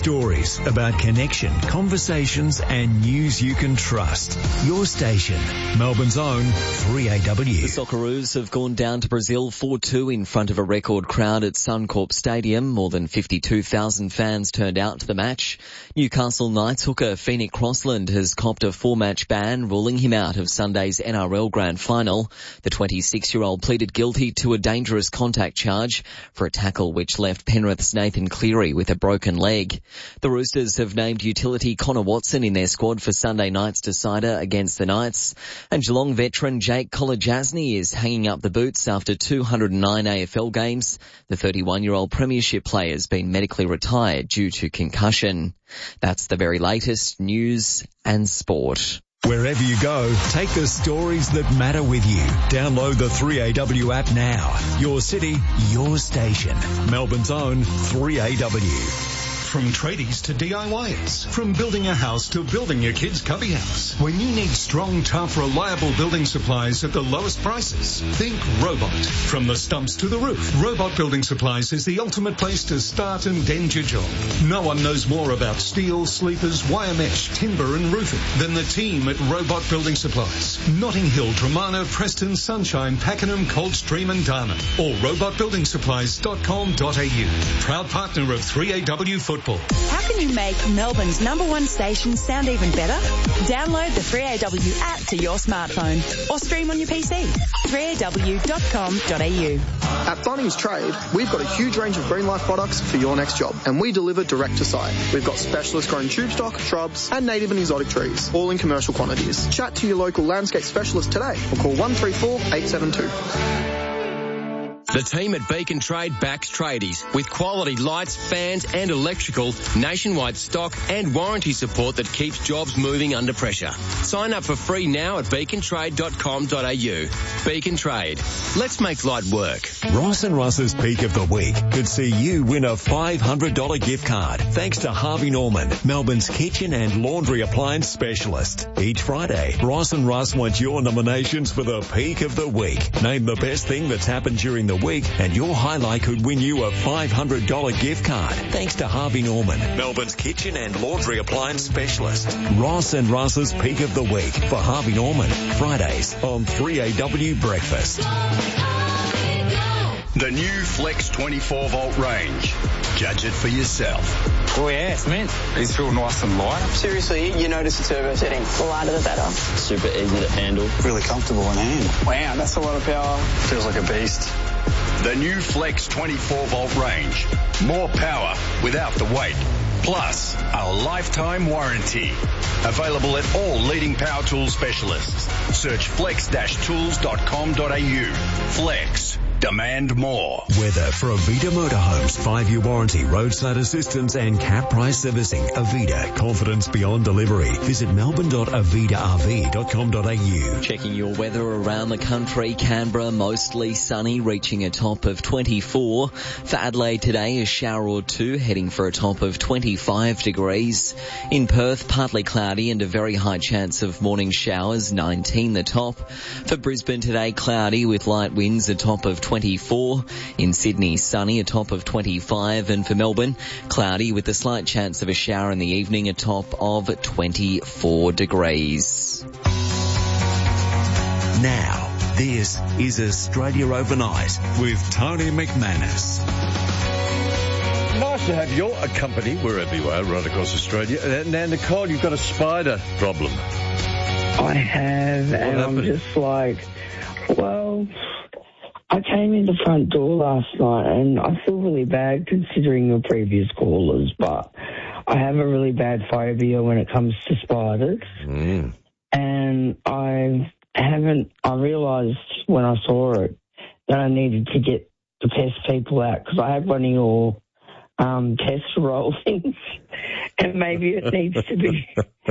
Stories about connection, conversations and news you can trust. Your station, Melbourne's own 3AW. The Socceroos have gone down to Brazil 4-2 in front of a record crowd at Suncorp Stadium. More than 52,000 fans turned out to the match. Newcastle Knights hooker Phoenix Crossland has copped a 4-match ban, ruling him out of Sunday's NRL Grand Final. The 26-year-old pleaded guilty to a dangerous contact charge for a tackle which left Penrith's Nathan Cleary with a broken leg. The Roosters have named utility Connor Watson in their squad for Sunday night's decider against the Knights. And Geelong veteran Jake Kolodjasny is hanging up the boots after 209 AFL games. The 31-year-old premiership player has been medically retired due to concussion. That's the very latest news and sport. Wherever you go, take the stories that matter with you. Download the 3AW app now. Your city, your station. Melbourne's own 3AW. From tradies to DIYers, from building a house to building your kid's cubby house. When you need strong, tough, reliable building supplies at the lowest prices, think Robot. From the stumps to the roof, Robot Building Supplies is the ultimate place to start and end your job. No one knows more about steel, sleepers, wire mesh, timber and roofing than the team at Robot Building Supplies. Notting Hill, Tremarno, Preston, Sunshine, Pakenham, Coldstream and Darnham. Or robotbuildingsupplies.com.au. Proud partner of 3AW Football. How can you make Melbourne's #1 station sound even better? Download the 3AW app to your smartphone or stream on your PC. 3aw.com.au. At Bunnings Trade, we've got a huge range of Green Life products for your next job, and we deliver direct to site. We've got specialist grown tube stock, shrubs, and native and exotic trees, all in commercial quantities. Chat to your local landscape specialist today or call 134 872. The team at Beacon Trade backs tradies with quality lights, fans and electrical, nationwide stock and warranty support that keeps jobs moving under pressure. Sign up for free now at beacontrade.com.au. Beacon Trade. Let's make light work. Ross and Russ's Peak of the Week could see you win a $500 gift card thanks to Harvey Norman, Melbourne's kitchen and laundry appliance specialist. Each Friday, Ross and Russ want your nominations for the Peak of the Week. Name the best thing that's happened during the week and your highlight could win you a $500 gift card thanks to Harvey Norman, Melbourne's kitchen and laundry appliance specialist. Ross and Russ's Peak of the Week for Harvey Norman, Fridays on 3AW Breakfast. The new Flex 24-volt range. Judge it for yourself. Oh yeah, it's mint. It's real nice and light. Seriously, you notice the turbo setting. The lighter the better. Super easy to handle. Really comfortable in hand. Wow, that's a lot of power. Feels like a beast. The new Flex 24-volt range. More power without the weight. Plus, a lifetime warranty. Available at all leading power tool specialists. Search flex-tools.com.au. Flex. Demand more. Weather for Avita Motorhomes. 5-year warranty, roadside assistance and cap price servicing. Avita, confidence beyond delivery. Visit melbourne.avitarv.com.au. Checking your weather around the country. Canberra, mostly sunny, reaching a top of 24. For Adelaide today, a shower or two, heading for a top of 25 degrees. In Perth, partly cloudy and a very high chance of morning showers, 19 the top. For Brisbane today, cloudy with light winds, a top of 24. In Sydney, sunny, a top of 25. And for Melbourne, cloudy with a slight chance of a shower in the evening, a top of 24 degrees. Now, this is Australia Overnight with Tony McManus. Nice to have your company wherever you are, right across Australia. Now, Nicole, you've got a spider problem. I have, and I'm just like, well, I came in the front door last night, and I feel really bad considering the previous callers, but I have a really bad phobia when it comes to spiders. And I realised when I saw it that I needed to get the pest people out because I had one of your pest rollings, and maybe it needs to be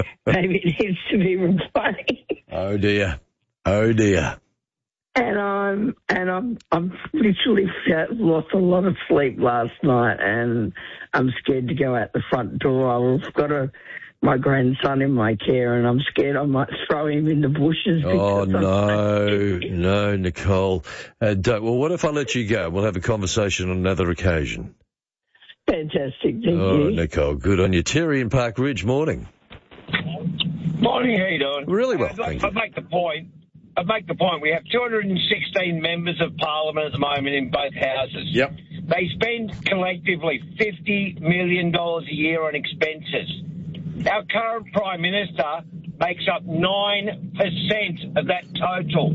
replaced. Oh dear. And I'm literally lost a lot of sleep last night, and I'm scared to go out the front door. I've got my grandson in my care, and I'm scared I might throw him in the bushes. Oh, no, Nicole. Well, what if I let you go? We'll have a conversation on another occasion. Fantastic, thank you. Oh, Nicole, good on you. Terry in Park Ridge, morning. Morning, how you doing? Really well, I'd make the point. We have 216 members of Parliament at the moment in both houses. Yep. They spend collectively $50 million a year on expenses. Our current Prime Minister makes up 9% of that total.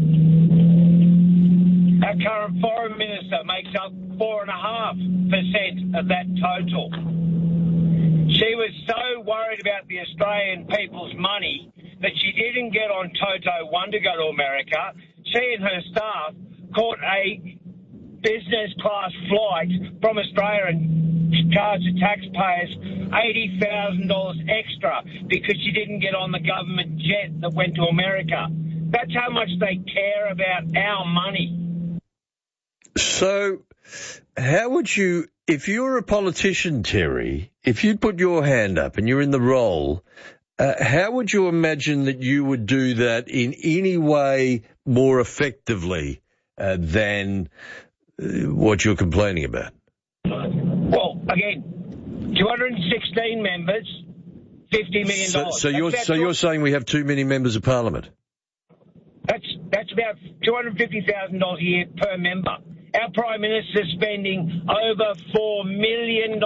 Our current Foreign Minister makes up 4.5% of that total. She was so worried about the Australian people's money that she didn't get on Toto 1 to go to America. She and her staff caught a business class flight from Australia and charged the taxpayers $80,000 extra because she didn't get on the government jet that went to America. That's how much they care about our money. So, how would you, if you're a politician, Terry, if you'd put your hand up and you're in the role, how would you imagine that you would do that in any way more effectively than what you're complaining about? Well, again, 216 members, $50 million. So you're saying we have too many members of Parliament? That's about $250,000 a year per member. Our Prime Minister's spending over $4 million.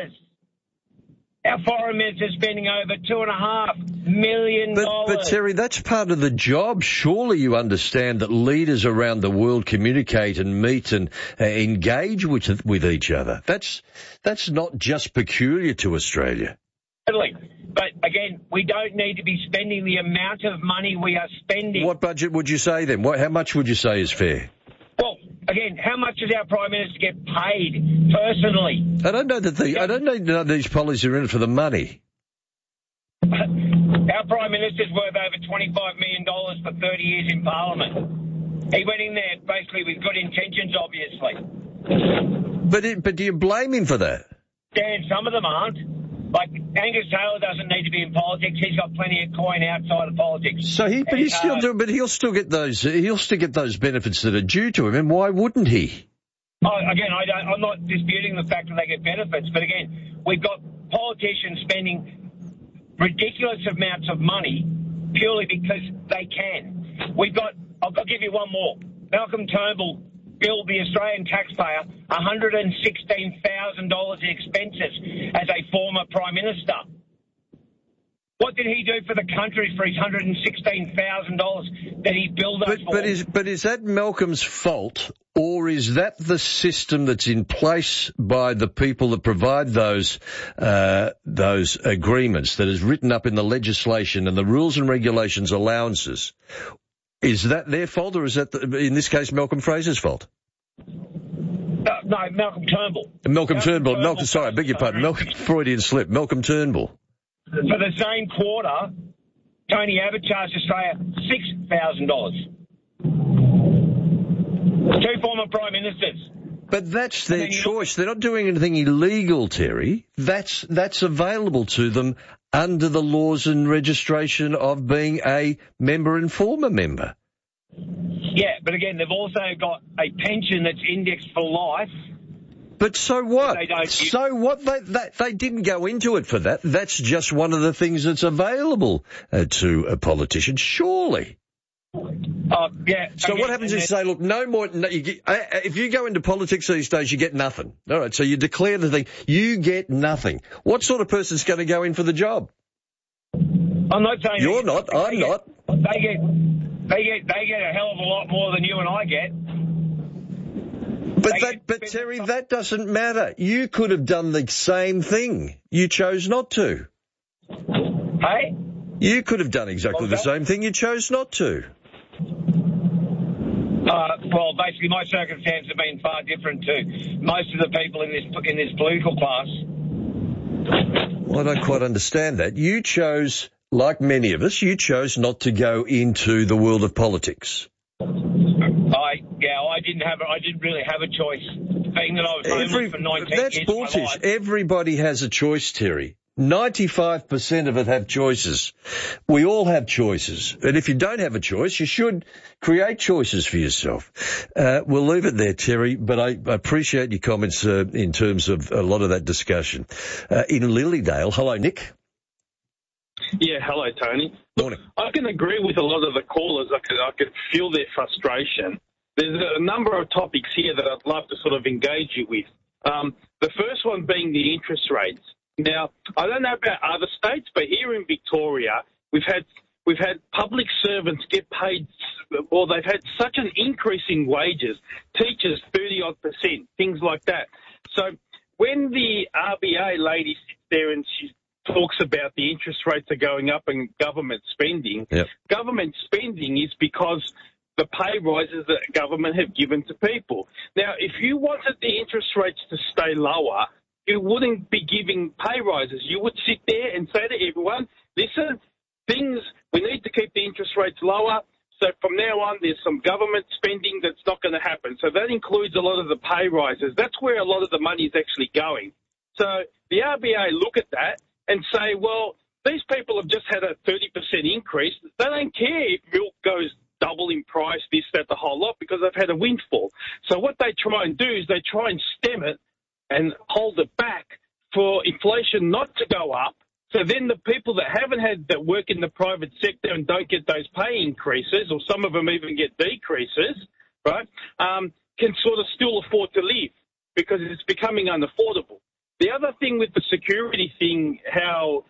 Our Foreign Minister's spending over $2.5 million. But Terry, that's part of the job. Surely you understand that leaders around the world communicate and meet and engage with each other. That's not just peculiar to Australia. Totally. But again, we don't need to be spending the amount of money we are spending. What budget would you say then? How much would you say is fair? Well, again, how much does our Prime Minister get paid personally? I don't know that these policies are in it for the money. Our Prime Minister's worth over $25 million for 30 years in Parliament. He went in there basically with good intentions, obviously. But do you blame him for that? Dan, some of them aren't. Like, Angus Taylor doesn't need to be in politics. He's got plenty of coin outside of politics. So he'll still get those benefits that are due to him. And why wouldn't he? Again, I'm not disputing the fact that they get benefits, but again, we've got politicians spending ridiculous amounts of money purely because they can. I'll give you one more. Malcolm Turnbull billed the Australian taxpayer $116,000 in expenses as a former Prime Minister. What did he do for the country for his $116,000 that he billed us for? But is that Malcolm's fault, or is that the system that's in place by the people that provide those agreements that is written up in the legislation and the rules and regulations allowances? Is that their fault, or is that, in this case, Malcolm Fraser's fault? No, Malcolm Turnbull. Malcolm Turnbull. Sorry, I beg your pardon. Freudian slip. Malcolm Turnbull. For the same quarter, Tony Abbott charged Australia $6,000. Two former Prime Ministers. But that's their choice. They're not doing anything illegal, Terry. That's available to them under the laws and registration of being a member and former member. Yeah, but again, they've also got a pension that's indexed for life. But so what? So what? They didn't go into it for that. That's just one of the things that's available to a politician, surely. Yeah. So what happens is you say, look, no more. No, if you go into politics these days, you get nothing. All right, so you declare the thing. You get nothing. What sort of person's going to go in for the job? I'm not saying you're not. I'm not. They get a hell of a lot more than you and I get. But Terry, that doesn't matter. You could have done the same thing. You chose not to. Hey? You could have done exactly the same thing. You chose not to. Well, basically, my circumstances have been far different to most of the people in this political class. Well, I don't quite understand that. You chose, like many of us, you chose not to go into the world of politics. I didn't really have a choice, being that I was homeless for 19 years. That's bullshit. Everybody has a choice, Terry. 95% of it have choices. We all have choices. And if you don't have a choice, you should create choices for yourself. We'll leave it there, Terry, but I appreciate your comments in terms of a lot of that discussion. In Lilydale, hello, Nick. Yeah, hello, Tony. Morning. I can agree with a lot of the callers. I could feel their frustration. There's a number of topics here that I'd love to sort of engage you with. The first one being the interest rates. Now, I don't know about other states, but here in Victoria, we've had public servants get paid, or they've had such an increase in wages, teachers 30-odd%, things like that. So when the RBA lady sits there and she talks about the interest rates are going up and government spending, government spending is because the pay rises that government have given to people. Now, if you wanted the interest rates to stay lower, you wouldn't be giving pay rises. You would sit there and say to everyone, listen, we need to keep the interest rates lower. So from now on, there's some government spending that's not going to happen. So that includes a lot of the pay rises. That's where a lot of the money is actually going. So the RBA look at that and say, well, these people have just had a 30% increase. They don't care if milk goes double in price, this, that, the whole lot, because they've had a windfall. So what they try and do is they try and stem it and hold it back for inflation not to go up. So then the people that work in the private sector and don't get those pay increases, or some of them even get decreases, right, can sort of still afford to live because it's becoming unaffordable. The other thing with the security thing, how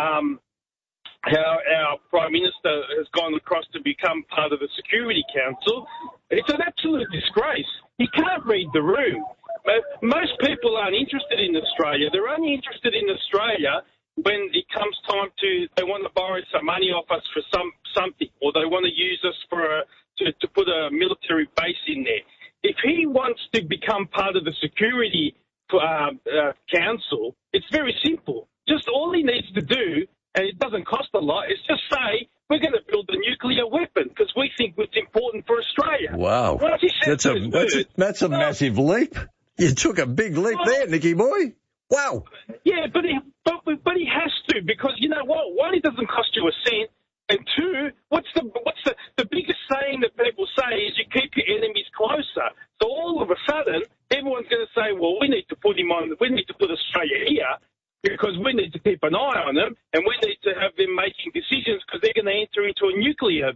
our Prime Minister has gone across to become part of the Security Council, it's an absolute disgrace. He can't read the room. Most people aren't interested in Australia. They're only interested in Australia when it comes time they want to borrow some money off us for something, or they want to use us to put a military base in there. If he wants to become part of the Security Council, it's very simple. Just all he needs to do, and it doesn't cost a lot, is just say, we're going to build a nuclear weapon because we think it's important for Australia. Wow. That's a massive leap. You took a big leap there, Nicky boy. Wow. Yeah, but he has to, because you know what? One, it doesn't cost you a cent, and two, what's the biggest saying that people say is you keep your enemies closer. So all of a sudden, everyone's going to say, well, we need to put Australia here because we need to keep an eye on them, and we need to have them making decisions because they're going to enter into a nuclear,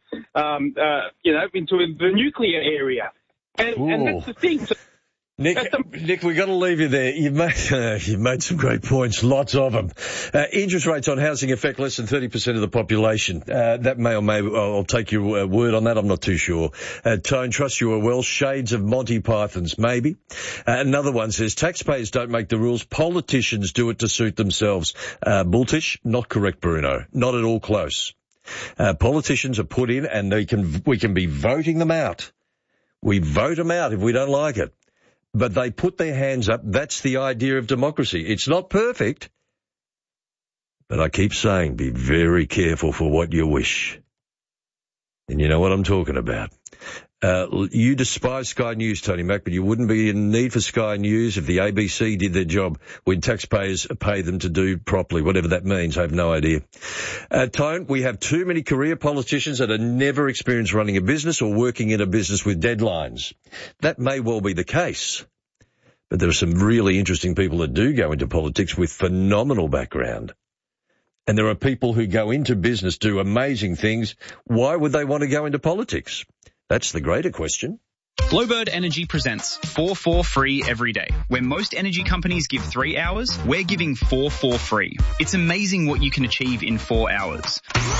into the nuclear area, and that's the thing. So, Nick, we've got to leave you there. You've made some great points, lots of them. Interest rates on housing affect less than 30% of the population. That may or may, I'll take your word on that, I'm not too sure. Tone, trust you are well, shades of Monty Python's, maybe. Another one says, taxpayers don't make the rules, politicians do it to suit themselves. Bulltish, not correct, Bruno. Not at all close. Politicians are put in and we can be voting them out. We vote them out if we don't like it. But they put their hands up. That's the idea of democracy. It's not perfect. But I keep saying, be very careful for what you wish. And you know what I'm talking about. You despise Sky News, Tony Mack, but you wouldn't be in need for Sky News if the ABC did their job when taxpayers pay them to do properly, whatever that means. I have no idea. Tone, we have too many career politicians that are never experienced running a business or working in a business with deadlines. That may well be the case. But there are some really interesting people that do go into politics with phenomenal background. And there are people who go into business, do amazing things. Why would they want to go into politics? That's the greater question. Glowbird Energy presents 4 free every day. Where most energy companies give 3 hours, we're giving 4 free. It's amazing what you can achieve in 4 hours.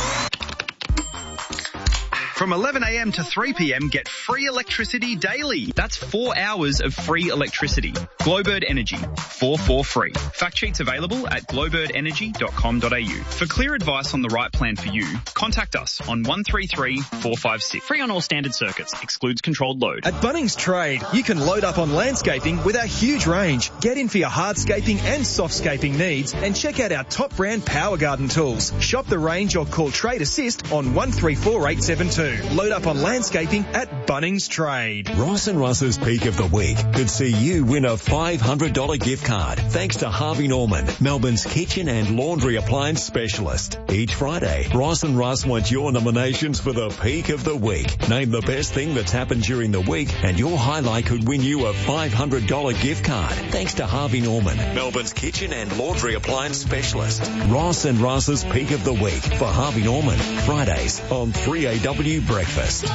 From 11 a.m. to 3 p.m, get free electricity daily. That's 4 hours of free electricity. Glowbird Energy, 4 free. Fact sheets available at glowbirdenergy.com.au. For clear advice on the right plan for you, contact us on 133 456. Free on all standard circuits. Excludes controlled load. At Bunnings Trade, you can load up on landscaping with our huge range. Get in for your hardscaping and softscaping needs and check out our top brand Power Garden tools. Shop the range or call Trade Assist on 134872. too. Load up on landscaping at Bunnings Trade. Ross and Russ's Peak of the Week could see you win a $500 gift card thanks to Harvey Norman, Melbourne's kitchen and laundry appliance specialist. Each Friday, Ross and Russ want your nominations for the Peak of the Week. Name the best thing that's happened during the week and your highlight could win you a $500 gift card thanks to Harvey Norman, Melbourne's kitchen and laundry appliance specialist. Ross and Russ's Peak of the Week for Harvey Norman, Fridays on 3AW Breakfast.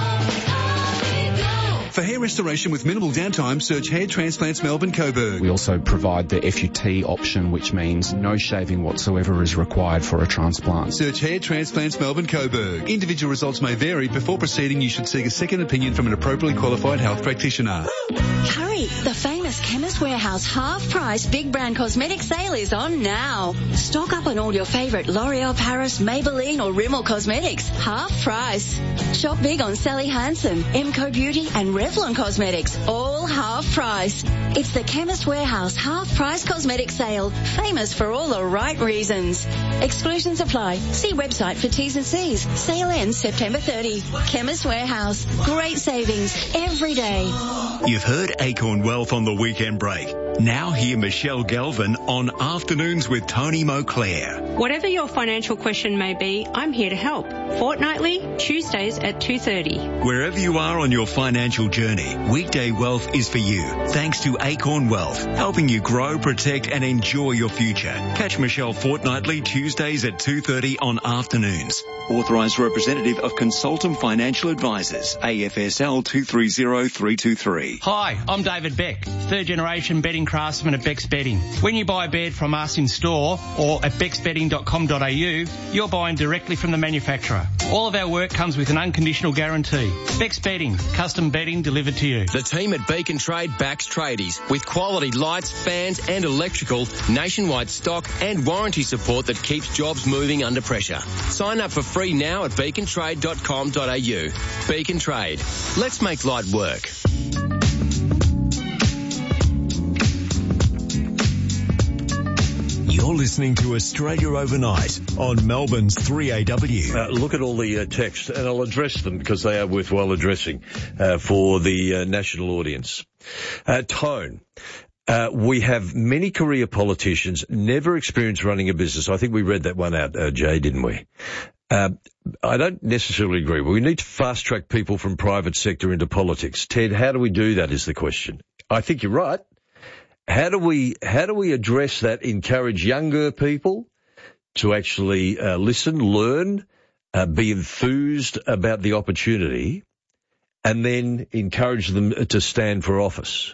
For hair restoration with minimal downtime, search Hair Transplants Melbourne Coburg. We also provide the FUT option, which means no shaving whatsoever is required for a transplant. Search Hair Transplants Melbourne Coburg. Individual results may vary. Before proceeding, you should seek a second opinion from an appropriately qualified health practitioner. Hurry! The famous Chemist Warehouse half-price big brand cosmetic sale is on now. Stock up on all your favourite L'Oreal Paris, Maybelline or Rimmel cosmetics. Half price. Shop big on Sally Hansen, MCO Beauty and Revlon Cosmetics. All half price. It's the Chemist Warehouse half-price cosmetic sale. Famous for all the right reasons. Exclusions apply. See website for T's and C's. Sale ends September 30. Chemist Warehouse. Great savings every day. You've heard Acorn Wealth on the weekend break. Now hear Michelle Galvin on Afternoons with Tony Moclair. Whatever your financial question may be, I'm here to help. Fortnightly, Tuesdays at 2:30. Wherever you are on your financial journey, Weekday Wealth is for you. Thanks to Acorn Wealth, helping you grow, protect and enjoy your future. Catch Michelle fortnightly Tuesdays at 2:30 on Afternoons. Authorised representative of Consultum Financial Advisors, AFSL 230323. Hi, I'm David Beck, third generation betting craftsman at Beck's Betting. When you buy a bet from us in store or at becksbetting.com.au, you're buying directly from the manufacturer. All of our work comes with an unconditional guarantee. Beck's Betting, custom betting delivered to you. The team at Beacon Trade backs tradies with quality lights, fans and electrical, nationwide stock and warranty support that keeps jobs moving under pressure. Sign up for free now at beacontrade.com.au. Beacon Trade. Let's make light work. You're listening to Australia Overnight on Melbourne's 3AW. Look at all the texts, and I'll address them because they are worthwhile addressing for the national audience. Tone. We have many career politicians, never experienced running a business. I think we read that one out, Jay, didn't we? I don't necessarily agree. We need to fast-track people from private sector into politics. Ted, how do we do that is the question. I think you're right. How do we address that, encourage younger people to actually listen, learn, be enthused about the opportunity, and then encourage them to stand for office?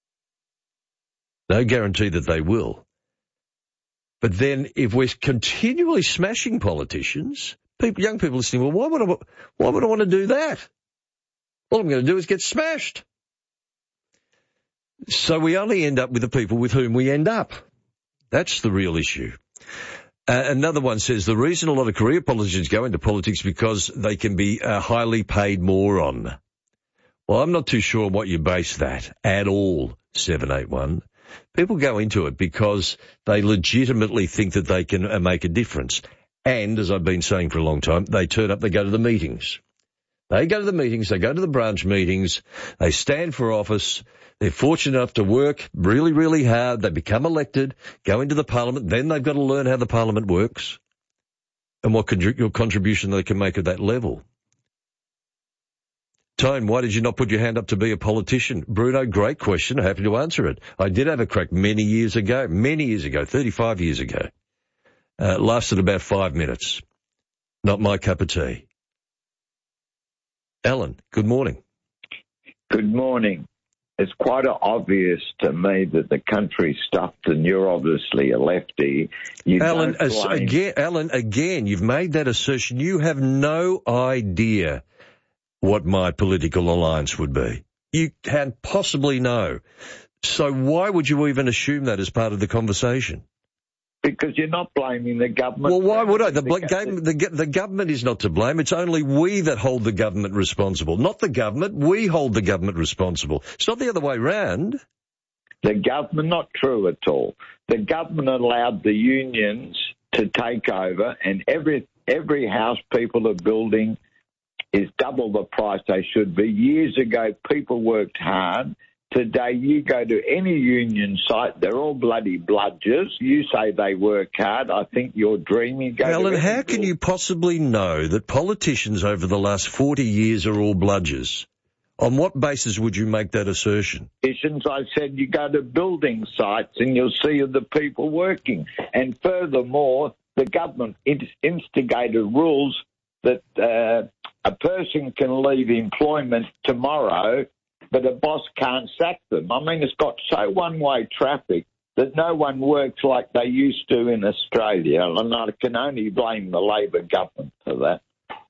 No guarantee that they will. But then if we're continually smashing politicians, young people listening, well, why would I want to do that? All I'm going to do is get smashed. So we only end up with the people with whom we end up. That's the real issue. Another one says the reason a lot of career politicians go into politics because they can be a highly paid moron. Well, I'm not too sure what you base that at all, 781. People go into it because they legitimately think that they can make a difference. And, as I've been saying for a long time, they turn up, they go to the meetings. They go to the meetings, they go to the branch meetings, they stand for office. They're fortunate enough to work really, really hard. They become elected, go into the parliament. Then they've got to learn how the parliament works and what your contribution they can make at that level. Tone, why did you not put your hand up to be a politician? Bruno, great question. Happy to answer it. I did have a crack many years ago, 35 years ago. Lasted about 5 minutes. Not my cup of tea. Alan, good morning. Good morning. It's quite obvious to me that the country's stuffed and you're obviously a lefty. Alan, again, you've made that assertion. You have no idea what my political alliance would be. You can't possibly know. So why would you even assume that as part of the conversation? Because you're not blaming the government. Well, why would I? The government is not to blame. It's only we that hold the government responsible. Not the government. We hold the government responsible. It's not the other way round. The government, not true at all. The government allowed the unions to take over, and every house people are building is double the price they should be. Years ago, people worked hard. Today, you go to any union site, they're all bloody bludgers. You say they work hard. I think you're dreaming. Alan, how can you possibly know that politicians over the last 40 years are all bludgers? On what basis would you make that assertion? I said you go to building sites and you'll see the people working. And furthermore, the government instigated rules that a person can leave employment tomorrow, but a boss can't sack them. I mean, it's got so one-way traffic that no one works like they used to in Australia, and I can only blame the Labor government for that.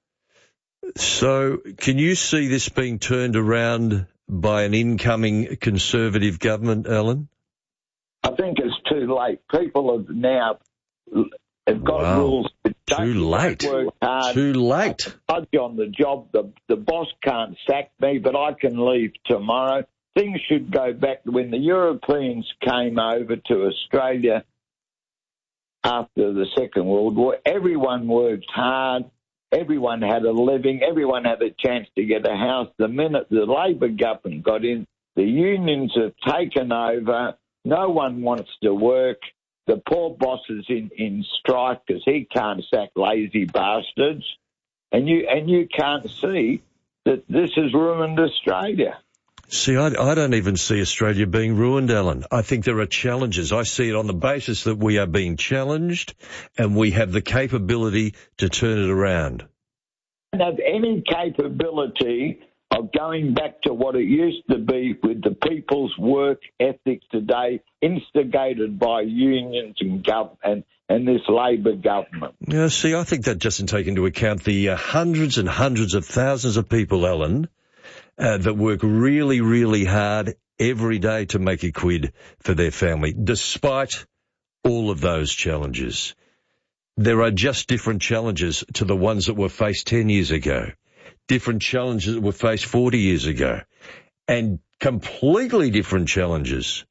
So can you see this being turned around by an incoming Conservative government, Alan? I think it's too late. People have now got rules that work hard. Too late. I'm on the job. The boss can't sack me, but I can leave tomorrow. Things should go back to when the Europeans came over to Australia after the Second World War. Everyone worked hard. Everyone had a living. Everyone had a chance to get a house. The minute the Labor government got in, the unions have taken over. No one wants to work. The poor boss is in strike because he can't sack lazy bastards. And you can't see that this has ruined Australia. See, I don't even see Australia being ruined, Alan. I think there are challenges. I see it on the basis that we are being challenged and we have the capability to turn it around. I don't have any capability of going back to what it used to be with the people's work ethic today, instigated by unions and this Labor government. Yeah, see, I think that doesn't take into account the hundreds and hundreds of thousands of people, Alan, that work really, really hard every day to make a quid for their family, despite all of those challenges. There are just different challenges to the ones that were faced 10 years ago, different challenges that were faced 40 years ago, and completely different challenges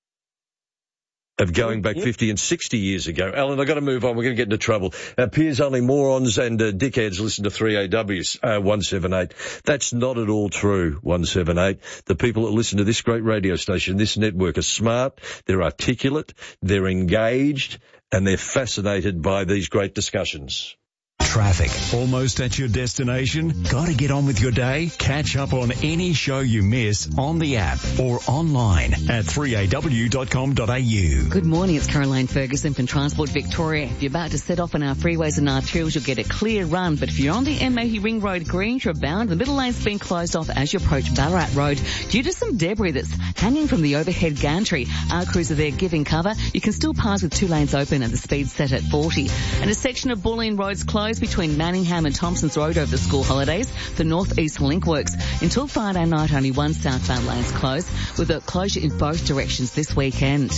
of going back 50 and 60 years ago. Alan, I've got to move on. We're going to get into trouble. Appears only morons and dickheads listen to 3AW's 178. That's not at all true, 178. The people that listen to this great radio station, this network, are smart, they're articulate, they're engaged, and they're fascinated by these great discussions. Traffic. Almost at your destination? Got to get on with your day? Catch up on any show you miss on the app or online at 3aw.com.au. Good morning, it's Caroline Ferguson from Transport Victoria. If you're about to set off on our freeways and arterials, you'll get a clear run. But if you're on the Mahi Ring Road Greens, you're bound. The middle lane's been closed off as you approach Ballarat Road due to some debris that's hanging from the overhead gantry. Our crews are there giving cover. You can still pass with 2 lanes open and the speed set at 40. And a section of Bulleen Road's closed between Manningham and Thompson's Road over the school holidays. The North East Link works. Until Friday night, only one southbound lane's closed, with a closure in both directions this weekend.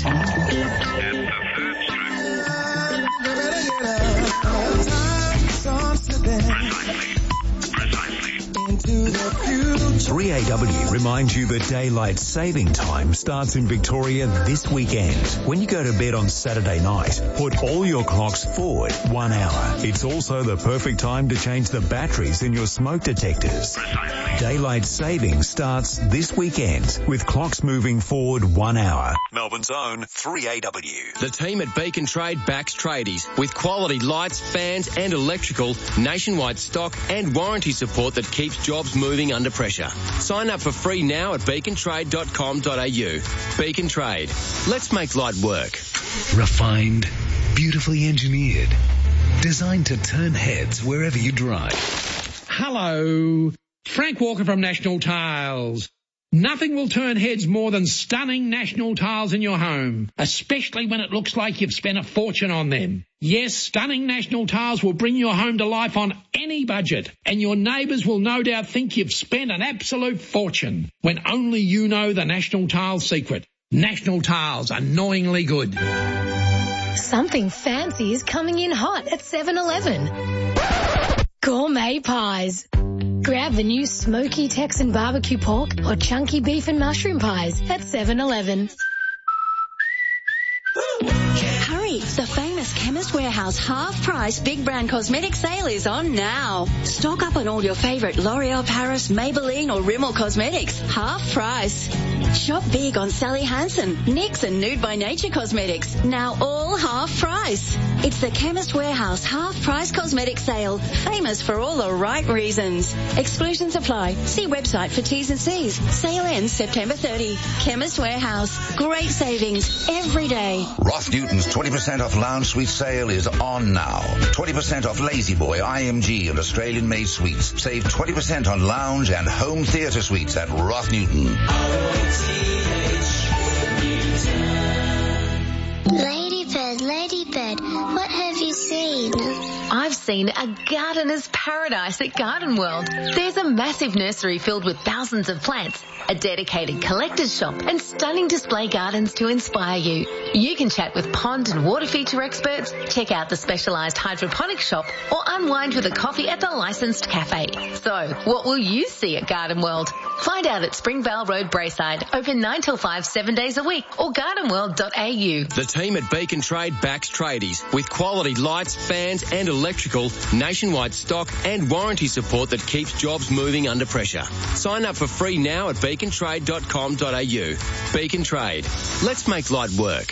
3AW reminds you that daylight saving time starts in Victoria this weekend. When you go to bed on Saturday night, put all your clocks forward 1 hour. It's also the perfect time to change the batteries in your smoke detectors. Daylight saving starts this weekend with clocks moving forward 1 hour. Melbourne's own 3AW. The team at Beacon Trade backs tradies with quality lights, fans and electrical, nationwide stock and warranty support that keeps jobs moving under pressure. Sign up for free now at beacontrade.com.au. Beacon Trade. Let's make light work. Refined, beautifully engineered, designed to turn heads wherever you drive. Hello, Frank Walker from National Tiles. Nothing will turn heads more than stunning National Tiles in your home, especially when it looks like you've spent a fortune on them. Yes, stunning National Tiles will bring your home to life on any budget, and your neighbours will no doubt think you've spent an absolute fortune, when only you know the National Tiles secret. National Tiles, annoyingly good. Something fancy is coming in hot at 7-Eleven. Gourmet pies. Grab the new smoky Texan barbecue pork or chunky beef and mushroom pies at 7-Eleven. Hurry hurry. The famous Chemist Warehouse half-price big brand cosmetic sale is on now. Stock up on all your favourite L'Oreal Paris, Maybelline or Rimmel cosmetics. Half price. Shop big on Sally Hansen, NYX and Nude by Nature cosmetics. Now all half price. It's the Chemist Warehouse half-price cosmetic sale. Famous for all the right reasons. Exclusions apply. See website for T's and C's. Sale ends September 30. Chemist Warehouse. Great savings every day. Roth Newton's 20% off lounge suite sale is on now. 20% off Lazy Boy, IMG and Australian-made suites. Save 20% on lounge and home theatre suites at Roth Newton. Ladybird, what have you seen? I've seen a gardener's paradise at Garden World. There's a massive nursery filled with thousands of plants, a dedicated collector's shop and stunning display gardens to inspire you. You can chat with pond and water feature experts, check out the specialised hydroponic shop or unwind with a coffee at the licensed cafe. So, what will you see at Garden World? Find out at Springvale Road, Braeside, open 9 till 5, 7 days a week or gardenworld.au. The team at Beacon Trade backs tradies with quality lights, fans and electrical, nationwide stock and warranty support that keeps jobs moving under pressure. Sign up for free now at beacontrade.com.au. Beacon Trade. Let's make light work.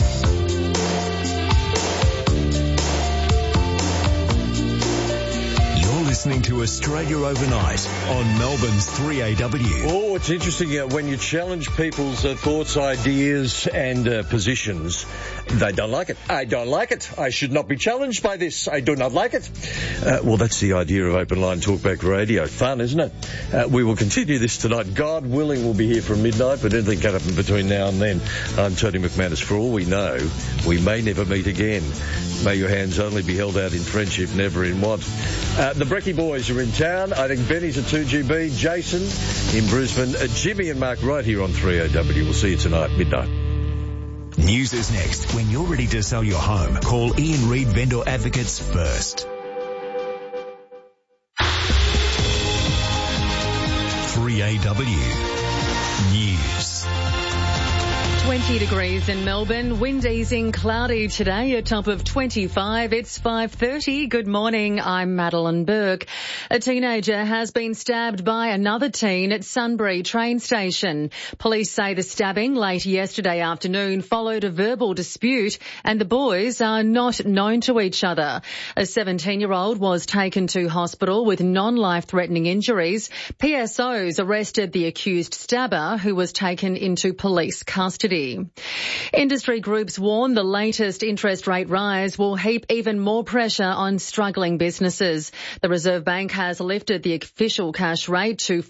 Listening to Australia Overnight on Melbourne's 3AW. Oh, it's interesting when you challenge people's thoughts, ideas and positions. They don't like it. I don't like it. I should not be challenged by this. I do not like it. Well, that's the idea of Open Line Talkback Radio. Fun, isn't it? We will continue this tonight. God willing, we'll be here from midnight, but anything can happen between now and then. I'm Tony McManus. For all we know, we may never meet again. May your hands only be held out in friendship, never in want. The Brecky boys are in town. I think Benny's at 2GB. Jason in Brisbane. Jimmy and Mark right here on 3AW. We'll see you tonight, midnight. News is next. When you're ready to sell your home, call Ian Reid Vendor Advocates first. 3AW News. 20 degrees in Melbourne, wind easing, cloudy today, a top of 25. It's 5:30. Good morning, I'm Madeline Burke. A teenager has been stabbed by another teen at Sunbury train station. Police say the stabbing late yesterday afternoon followed a verbal dispute and the boys are not known to each other. A 17-year-old was taken to hospital with non-life-threatening injuries. PSOs arrested the accused stabber who was taken into police custody. Industry groups warn the latest interest rate rise will heap even more pressure on struggling businesses. The Reserve Bank has lifted the official cash rate to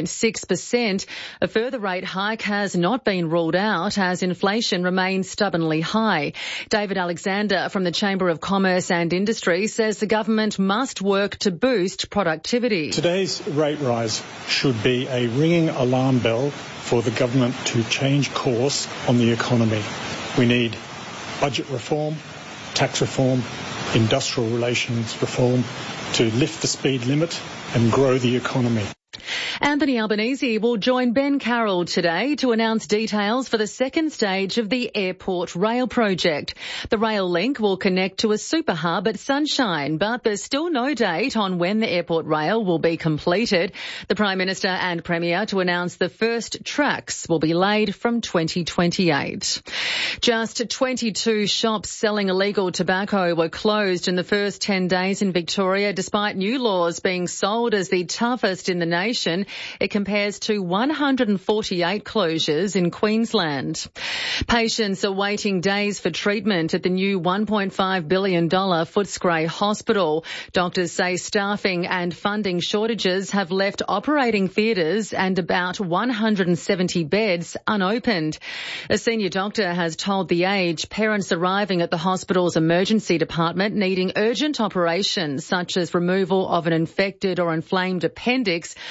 4.6%. A further rate hike has not been ruled out as inflation remains stubbornly high. David Alexander from the Chamber of Commerce and Industry says the government must work to boost productivity. Today's rate rise should be a ringing alarm bell for the government to change course on the economy. We need budget reform, tax reform, industrial relations reform to lift the speed limit and grow the economy. Anthony Albanese will join Ben Carroll today to announce details for the second stage of the Airport Rail project. The rail link will connect to a super hub at Sunshine, but there's still no date on when the Airport Rail will be completed. The Prime Minister and Premier to announce the first tracks will be laid from 2028. Just 22 shops selling illegal tobacco were closed in the first 10 days in Victoria, despite new laws being sold as the toughest in the nation. It compares to 148 closures in Queensland. Patients are waiting days for treatment at the new $1.5 billion Footscray Hospital. Doctors say staffing and funding shortages have left operating theatres and about 170 beds unopened. A senior doctor has told The Age parents arriving at the hospital's emergency department needing urgent operations such as removal of an infected or inflamed appendix are often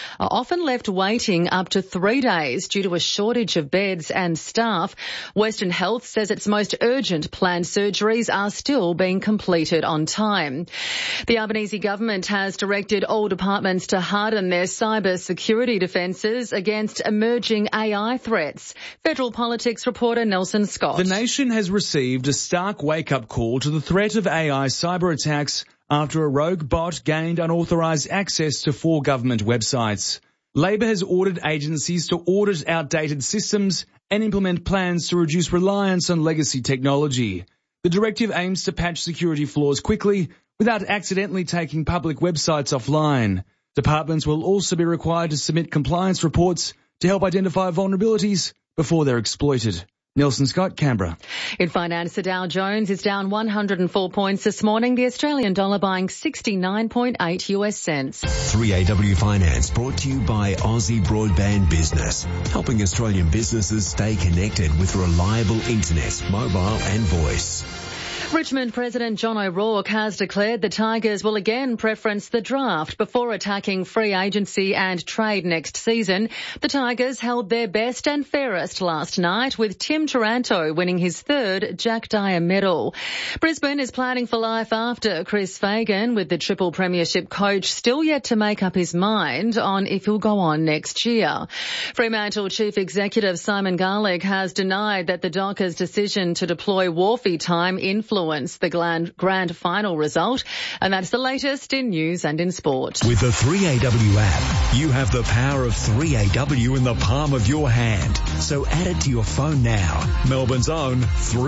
often left waiting up to 3 days due to a shortage of beds and staff. Western Health says its most urgent planned surgeries are still being completed on time. The Albanese government has directed all departments to harden their cyber security defences against emerging AI threats. Federal Politics reporter Nelson Scott. The nation has received a stark wake-up call to the threat of AI cyber attacks after a rogue bot gained unauthorised access to 4 government websites. Labor has ordered agencies to audit outdated systems and implement plans to reduce reliance on legacy technology. The directive aims to patch security flaws quickly without accidentally taking public websites offline. Departments will also be required to submit compliance reports to help identify vulnerabilities before they're exploited. Nelson Scott, Canberra. In finance, the Dow Jones is down 104 points this morning. The Australian dollar buying 69.8 US cents. 3AW Finance brought to you by Aussie Broadband Business, helping Australian businesses stay connected with reliable internet, mobile and voice. Richmond President John O'Rourke has declared the Tigers will again preference the draft before attacking free agency and trade next season. The Tigers held their best and fairest last night, with Tim Taranto winning his 3rd Jack Dyer medal. Brisbane is planning for life after Chris Fagan, with the triple premiership coach still yet to make up his mind on if he'll go on next year. Fremantle Chief Executive Simon Garlick has denied that the Dockers' decision to deploy Wharfie time influenced the grand final result. And that's the latest in news and in sport. With the 3AW app, you have the power of 3AW in the palm of your hand. So add it to your phone now. Melbourne's own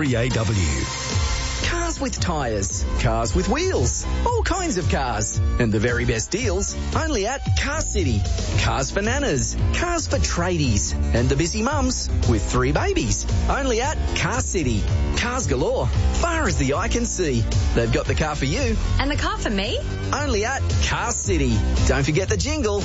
3AW. Cars with tyres, cars with wheels, all kinds of cars. And the very best deals only at Car City. Cars for nanas, cars for tradies, and the busy mums with 3 babies. Only at Car City. Cars galore, far as the eye can see. They've got the car for you. And the car for me? Only at Car City. Don't forget the jingle.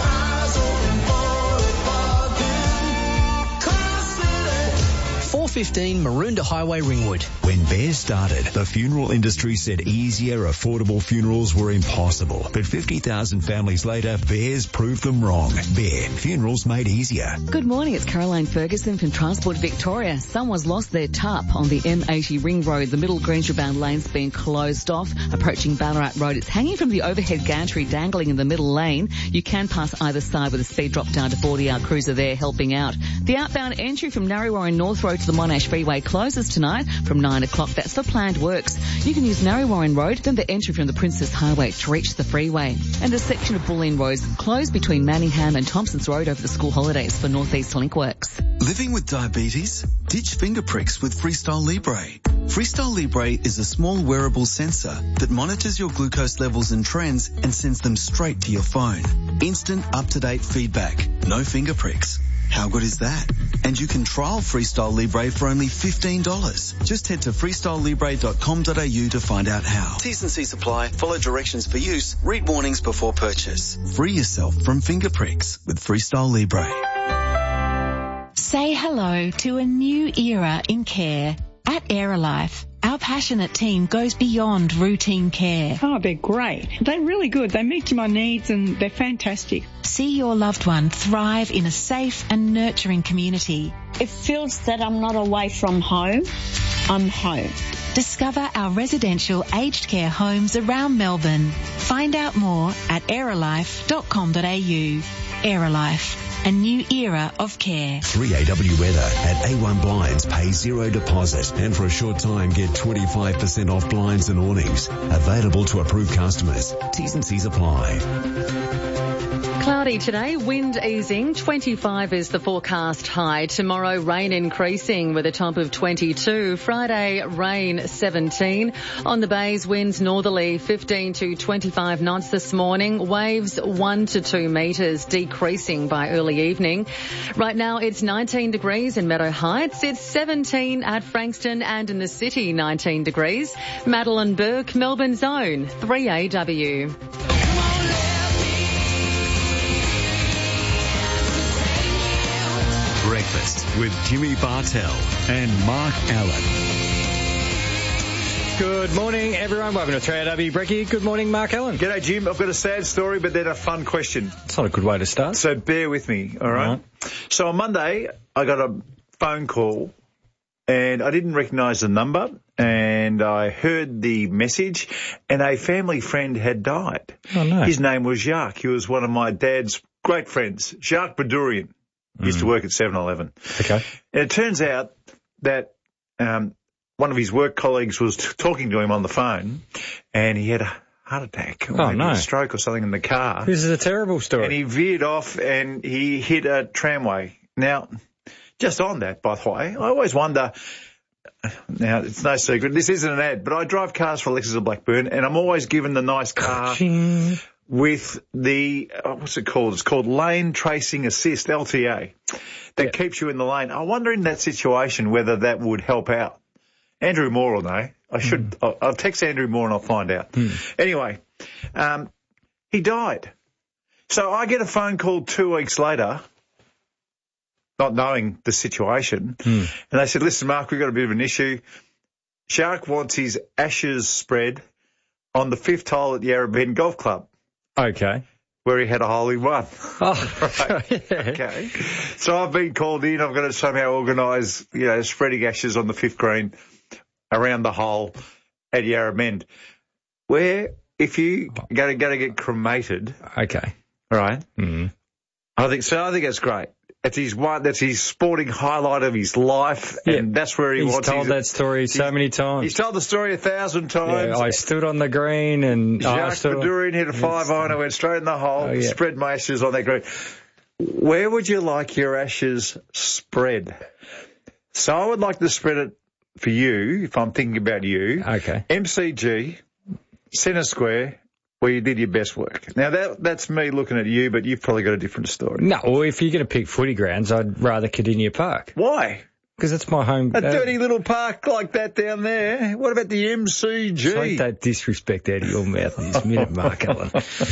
415 Maroondah Highway, Ringwood. When Bear started, the funeral industry said easier, affordable funerals were impossible. But 50,000 families later, Bear's proved them wrong. Bear, funerals made easier. Good morning, it's Caroline Ferguson from Transport Victoria. Someone's lost their tup on the M80 Ring Road. The middle Greensboro-bound lane's been closed off. Approaching Ballarat Road, it's hanging from the overhead gantry, dangling in the middle lane. You can pass either side with a speed drop down to 40. Our crews are there helping out. The outbound entry from Narrewarren North Road to the Monash Freeway closes tonight from 9 o'clock. That's for planned works. You can use Narrewarren Road, then the entry from the Princess Highway to reach the freeway. And a section of Bulleen Road closed between Manningham and Thompson's Road over the school holidays for North East Link Works. Living with diabetes? Ditch finger pricks with Freestyle Libre. Freestyle Libre is a small wearable sensor that monitors your glucose levels and trends and sends them straight to your phone. Instant, up-to-date feedback. No finger pricks. How good is that? And you can trial Freestyle Libre for only $15. Just head to freestylelibre.com.au to find out how. T's and C's apply. Follow directions for use. Read warnings before purchase. Free yourself from finger pricks with Freestyle Libre. Say hello to a new era in care. At Aerolife, our passionate team goes beyond routine care. Oh, they're great. They're really good. They meet my needs and they're fantastic. See your loved one thrive in a safe and nurturing community. It feels that I'm not away from home. I'm home. Discover our residential aged care homes around Melbourne. Find out more at aerolife.com.au. Aerolife, a new era of care. 3AW weather at A1 Blinds. Pay 0 deposit and for a short time get 25% off blinds and awnings. Available to approved customers. T's and C's apply. Cloudy today, wind easing, 25 is the forecast high. Tomorrow, rain increasing with a top of 22. Friday, rain 17. On the bays, winds northerly 15 to 25 knots this morning. Waves 1 to 2 metres, decreasing by early evening. Right now, it's 19 degrees in Meadow Heights. It's 17 at Frankston and in the city, 19 degrees. Madeline Burke, Melbourne's own 3AW. Breakfast with Jimmy Bartell and Mark Allen. Good morning, everyone. Welcome to 3AW Brekkie. Good morning, Mark Allen. G'day, Jim. I've got a sad story, but then a fun question. It's not a good way to start. So bear with me, all right? So on Monday, I got a phone call, and I didn't recognise the number, and I heard the message, and a family friend had died. Oh, no. His name was Jacques. He was one of my dad's great friends, Jacques Badurian. He used to work at 7-Eleven. Okay. And it turns out that one of his work colleagues was talking to him on the phone, and he had a heart attack or maybe a stroke or something in the car. This is a terrible story. And he veered off and he hit a tramway. Now, just on that, by the way, I always wonder, now it's no secret, this isn't an ad, but I drive cars for Lexus of Blackburn, and I'm always given the nice car with the, what's it called? It's called Lane Tracing Assist, LTA, that keeps you in the lane. I wonder in that situation whether that would help out. Andrew Moore will know. I'll text Andrew Moore and I'll find out. Anyway, he died. So I get a phone call 2 weeks later, not knowing the situation, and they said, listen, Mark, we've got a bit of an issue. Shark wants his ashes spread on the 5th hole at Yarra Bend Golf Club. Okay. Where he had a hole in one. Oh, right. Okay. So I've been called in. I've got to somehow organise, spreading ashes on the 5th green around the hole at Yarra Bend, where if you going to get cremated, okay, right? I think that's great. That's his sporting highlight of his life, and that's where he's told that story so many times. He's told the story 1,000 times. Yeah, I stood on the green and Jacques Badurian hit a 5-iron. I went straight in the hole, spread my ashes on that green. Where would you like your ashes spread? So I would like to spread it for you, if I'm thinking about you. Okay. MCG, Centre Square, where you did your best work. Now, that's me looking at you, but you've probably got a different story. No, well, if you're going to pick footy grounds, I'd rather Cardinia Park. Why? Because it's my home. A dirty little park like that down there. What about the MCG? Take that disrespect out of your mouth this minute, Mark Allen.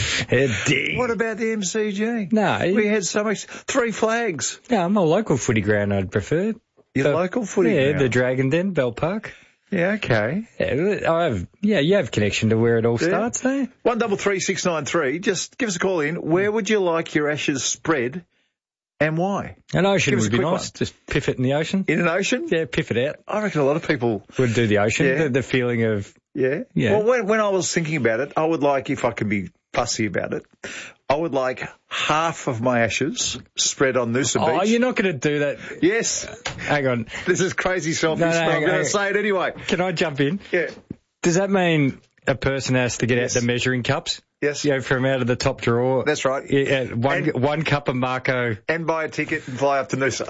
What about the MCG? No. We had so much. 3 flags. No, my local footy ground I'd prefer. Your local footy ground? Yeah, the Dragon Den, Bell Park. Yeah, okay. Yeah, you have connection to where it all starts there. 133 693. Just give us a call in. Where would you like your ashes spread and why? An ocean would be nice. Just piff it in the ocean. In an ocean? Yeah, piff it out. I reckon a lot of people would do the ocean. Yeah. The feeling of... Yeah. Well, when I was thinking about it, I would like, if I can be fussy about it, I would like half of my ashes spread on Noosa Beach. Oh, you're not going to do that. Yes. Hang on. This is crazy selfish, but I'm going to say it anyway. Can I jump in? Yeah. Does that mean a person has to get out the measuring cups? Yes. From out of the top drawer? That's right. Yeah, one cup of Marco. And buy a ticket and fly up to Noosa.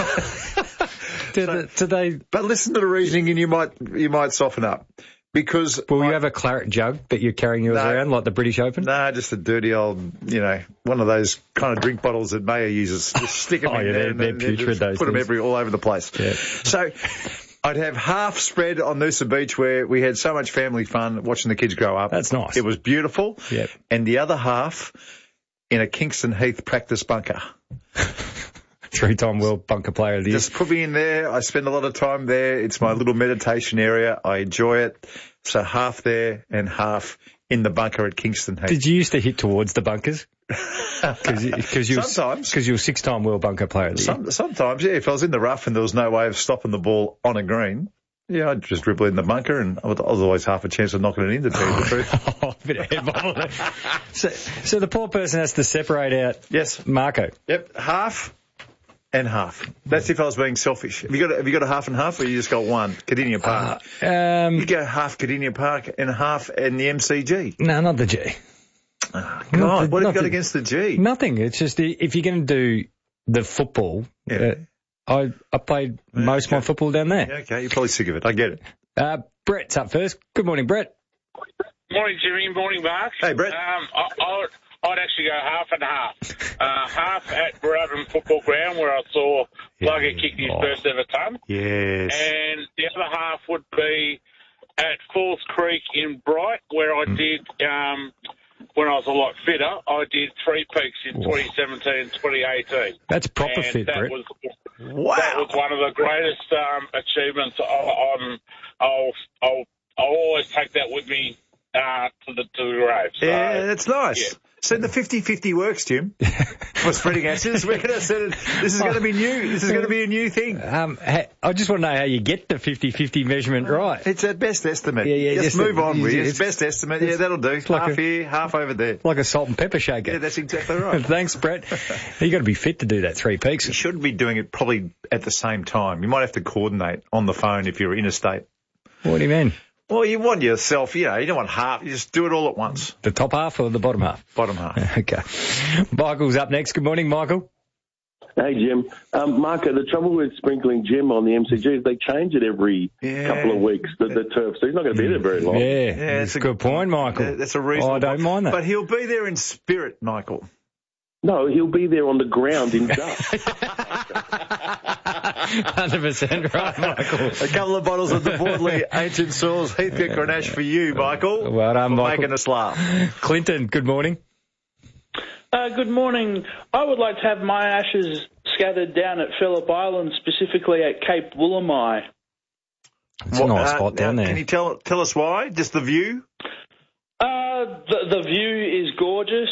But listen to the reasoning and you might soften up. Because will you have a claret jug that you're carrying yours around like the British Open? No, just a dirty old, one of those kind of drink bottles that Mayer uses. Just stick them in there. They're putrid, those put things. them all over the place. Yeah. So I'd have half spread on Noosa Beach where we had so much family fun watching the kids grow up. That's nice. It was beautiful. Yep. And the other half in a Kingston Heath practice bunker. 3-time world bunker player of the year. Just put me in there. I spend a lot of time there. It's my little meditation area. I enjoy it. So half there and half in the bunker at Kingston Heath. Did you used to hit towards the bunkers? Sometimes. Because you're a 6-time world bunker player of the year. Sometimes, yeah. If I was in the rough and there was no way of stopping the ball on a green, yeah, I'd just dribble in the bunker and I was always half a chance of knocking it in, to tell you the truth. A bit of headball. So the poor person has to separate out Marco. Yep, half and half. That's if I was being selfish. Have you got a half and half, or you just got one? Cardinia Park. You go half Cardinia Park and half in the MCG. No, not the G. Oh, God, what have you got against the G? Nothing. It's just if you're going to do the football, I played most of my football down there. Yeah, okay, you're probably sick of it. I get it. Brett's up first. Good morning, Brett. Morning, Jimmy. Morning, Mark. Hey, Brett. I'd actually go half and half. Half at Barabran Football Ground where I saw Plugger kick his first ever ton. Yes. And the other half would be at Falls Creek in Bright where I did, when I was a lot fitter, I did 3 peaks in 2017 and 2018. That's proper fit, Brett. Wow. That was one of the greatest achievements I'll I'll always take that with me to the grave. So, yeah, that's nice. Yeah. So the 50-50 works, Jim, for spreading ashes. We're going to set it. This is going to be new. This is going to be a new thing. I just want to know how you get the 50-50 measurement right. It's at best estimate. Yeah, just move on with it. It's best estimate. Yeah, that'll do. Half here, half over there. Like a salt and pepper shaker. Yeah, that's exactly right. Thanks, Brett. You got to be fit to do that 3 peaks. You shouldn't be doing it probably at the same time. You might have to coordinate on the phone if you're interstate. What do you mean? Well, you want yourself, you don't want half. You just do it all at once. The top half or the bottom half? Bottom half. Okay. Michael's up next. Good morning, Michael. Hey, Jim. Marco, the trouble with sprinkling Jim on the MCG is they change it every couple of weeks, the turf, so he's not going to be there very long. Yeah, that's a good point, Michael. That's a reasonable I don't mind that. But he'll be there in spirit, Michael. No, he'll be there on the ground in dust. 100% right, Michael. A couple of bottles of the Bordley Ancient Soils Heathcote Grenache for you, Michael. Well done, Michael. Making us laugh. Clinton, good morning. Good morning. I would like to have my ashes scattered down at Phillip Island, specifically at Cape Woolamai. It's a nice spot down there. Can you tell us why? Just the view? The view is gorgeous.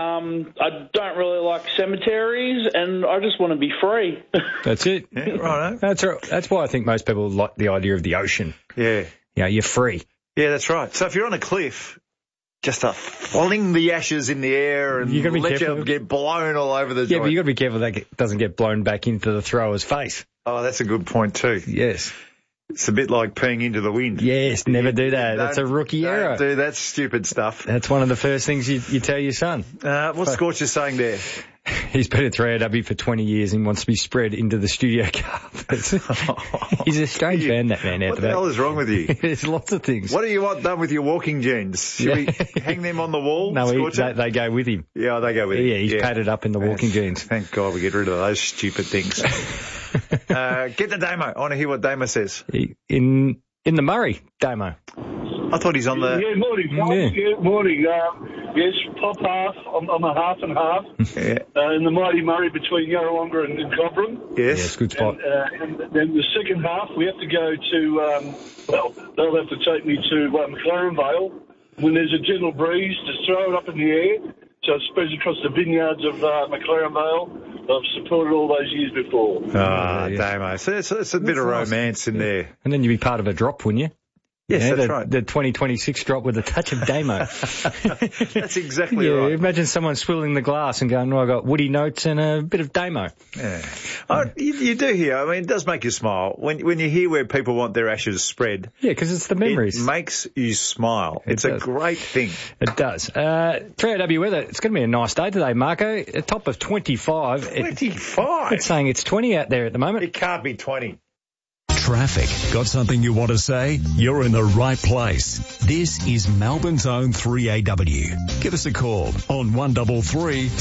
I don't really like cemeteries, and I just want to be free. That's it. Yeah, right. That's why I think most people like the idea of the ocean. Yeah. Yeah, you're free. Yeah, that's right. So if you're on a cliff, just fling the ashes in the air and let them get blown all over the joint. Yeah, but you've got to be careful that it doesn't get blown back into the thrower's face. Oh, that's a good point too. Yes. It's a bit like peeing into the wind. Yes, never do that. That's a rookie error. Don't do that stupid stuff. That's one of the first things you tell your son. What's Scorcher saying there? He's been at 3AW for 20 years and wants to be spread into the studio carpet. He's a strange man, that man. What the hell is wrong with you? There's lots of things. What do you want done with your walking jeans? Should we hang them on the wall? No, they go with him. Yeah, they go with him. Yeah, he's padded up in the walking jeans. Thank God we get rid of those stupid things. Get the Damo. I want to hear what Damo says. In the Murray, Damo. I thought he's on the... Yeah, morning. Yeah, morning. Yes, top half. I'm a half and half. Yeah. In the Mighty Murray between Yarrawonga and Cobram. Yes, good spot. And then the second half, we have to go to, they'll have to take me to McLaren Vale. When there's a gentle breeze, just throw it up in the air. So it spreads across the vineyards of McLaren Vale. I've supported all those years before. Damo. So it's a bit of romance in there. And then you'd be part of a drop, wouldn't you? Yes, that's right. The 2026 drop with a touch of Damo. That's exactly right. Imagine someone swilling the glass and going, I got Woody Notes and a bit of Damo. Yeah. You do hear, I mean, it does make you smile. When you hear where people want their ashes spread. Yeah, because it's the memories. It makes you smile. It's a great thing. It does. 3AW weather, it's going to be a nice day today, Marco. A top of 25. 25? It's saying it's 20 out there at the moment. It can't be 20. Traffic. Got something you want to say? You're in the right place. This is Melbourne's own 3AW. Give us a call on 133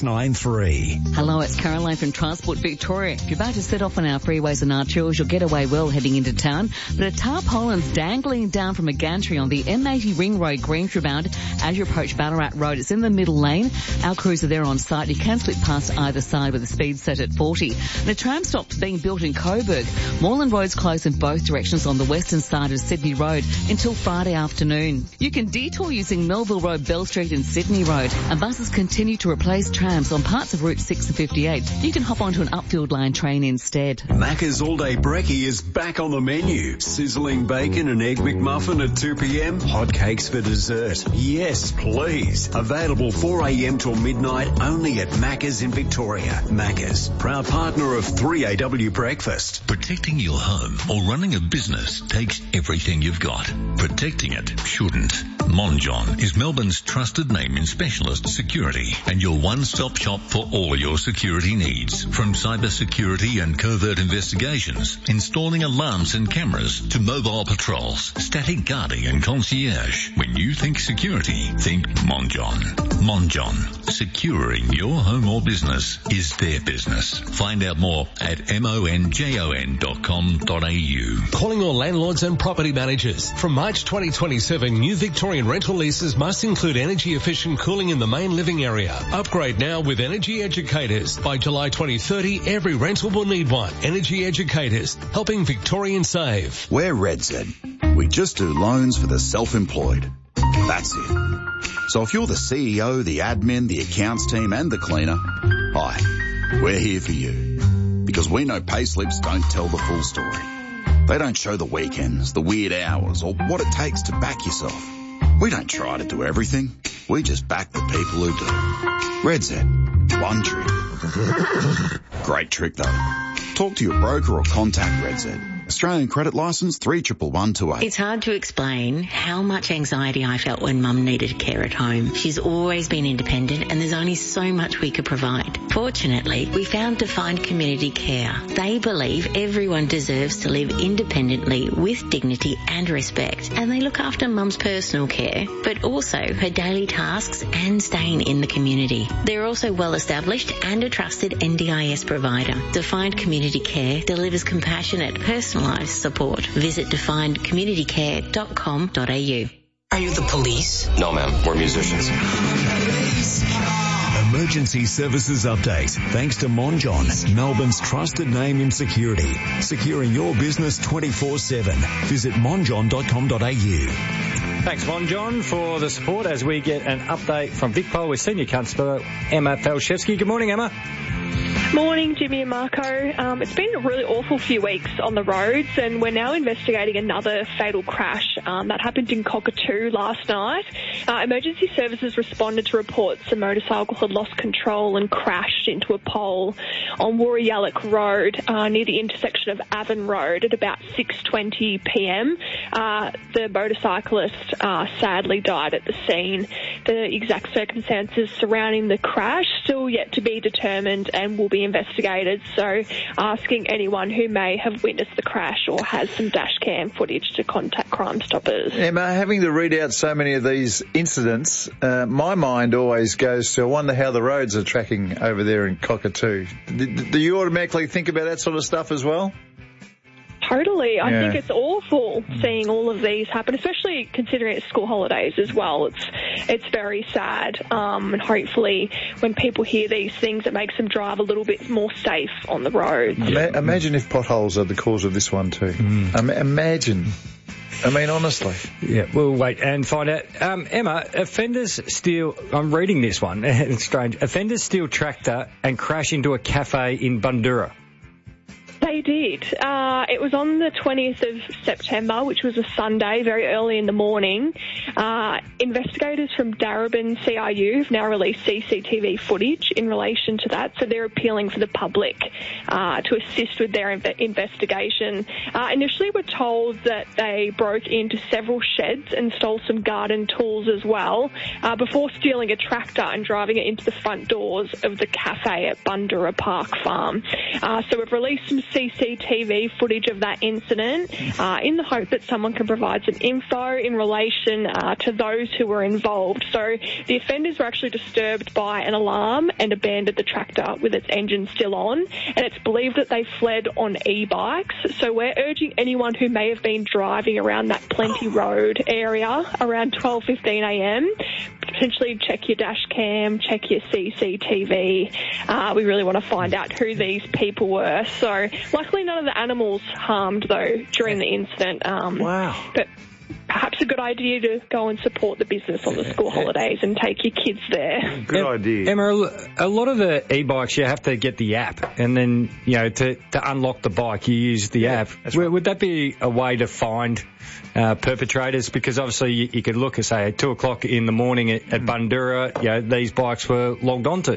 693. Hello, it's Caroline from Transport Victoria. If you're about to set off on our freeways and arterials, you'll get away well heading into town. But a tarpaulin's dangling down from a gantry on the M80 Ring Road, Greenford bound as you approach Ballarat Road. It's in the middle lane. Our crews are there on site. You can slip past either side with a speed set at 40. And a tram stop's being built in Coburg. Moreland Road's closed in both directions on the western side of Sydney Road until Friday afternoon. You can detour using Melville Road, Bell Street and Sydney Road, and buses continue to replace trams on parts of Route 6 and 58. You can hop onto an upfield line train instead. Macca's All Day Brekkie is back on the menu. Sizzling bacon and egg McMuffin at 2 p.m. Hot cakes for dessert. Yes, please. Available 4 a.m. till midnight only at Macca's in Victoria. Macca's, proud partner of 3AW Breakfast. Protecting your home or running a business takes everything you've got. Protecting it shouldn't. Monjon is Melbourne's trusted name in specialist security and your one-stop shop for all your security needs. From cyber security and covert investigations, installing alarms and cameras, to mobile patrols, static guarding and concierge. When you think security, think Monjon. Monjon, securing your home or business is their business. Find out more at monjon.com.au. Calling all landlords and property managers. From March 2027, new Victorian rental leases must include energy efficient cooling in the main living area. Upgrade now with Energy Educators. By July 2030, every rental will need one. Energy Educators, helping Victorians save. We're Redzen. We just do loans for the self-employed. That's it. So if you're the CEO, the admin, the accounts team and the cleaner, hi, we're here for you. Because we know payslips don't tell the full story. They don't show the weekends, the weird hours, or what it takes to back yourself. We don't try to do everything. We just back the people who do. RedZ. One trick. Great trick though. Talk to your broker or contact RedZ. Australian credit licence 311128. It's hard to explain how much anxiety I felt when Mum needed care at home. She's always been independent and there's only so much we could provide. Fortunately, we found Defined Community Care. They believe everyone deserves to live independently with dignity and respect, and they look after Mum's personal care, but also her daily tasks and staying in the community. They're also well established and a trusted NDIS provider. Defined Community Care delivers compassionate, personalised support. Visit definedcommunitycare.com.au. Are you the police? No, ma'am. We're musicians. Emergency Services Update. Thanks to Monjon, Melbourne's trusted name in security. Securing your business 24/7. Visit monjon.com.au. Thanks, Monjon, for the support as we get an update from VicPol with Senior Constable Emma Falshevsky. Good morning, Emma. Morning, Jimmy and Marco. It's been a really awful few weeks on the roads, and we're now investigating another fatal crash that happened in Cockatoo last night. Emergency services responded to reports a motorcycle had lost control and crashed into a pole on Woorayallock Road near the intersection of Avon Road at about 6:20 p.m. The motorcyclist sadly died at the scene. The exact circumstances surrounding the crash still yet to be determined and will be investigated, so asking anyone who may have witnessed the crash or has some dash cam footage to contact Crime Stoppers. Emma, having to read out so many of these incidents, my mind always goes to, I wonder how the roads are tracking over there in Cockatoo. Do you automatically think about that sort of stuff as well? Totally. I think it's awful seeing all of these happen, especially considering it's school holidays as well. It's very sad. And hopefully when people hear these things, it makes them drive a little bit more safe on the roads. Imagine if potholes are the cause of this one too. Imagine. I mean, honestly. Yeah, we'll wait and find out. Emma, offenders steal... I'm reading this one. It's strange. Offenders steal tractor and crash into a cafe in Bundoora. They did. It was on the 20th of September, which was a Sunday, very early in the morning. Investigators from Darebin CRU have now released CCTV footage in relation to that, so they're appealing for the public to assist with their investigation. Initially, we're told that they broke into several sheds and stole some garden tools as well, before stealing a tractor and driving it into the front doors of the cafe at Bundoora Park Farm. So we've released some CCTV footage of that incident in the hope that someone can provide some info in relation to those who were involved. So the offenders were actually disturbed by an alarm and abandoned the tractor with its engine still on, and it's believed that they fled on e-bikes. So we're urging anyone who may have been driving around that Plenty Road area around 12:15am, potentially check your dash cam, check your CCTV. We really want to find out who these people were. So luckily none of the animals harmed, though, during the incident. Wow. But perhaps a good idea to go and support the business on the school holidays and take your kids there. Good idea. Emma, a lot of the e-bikes, you have to get the app, and then, to unlock the bike, you use the app. Would that be a way to find perpetrators? Because obviously you could look and say at 2 o'clock in the morning at Bundoora, these bikes were logged onto.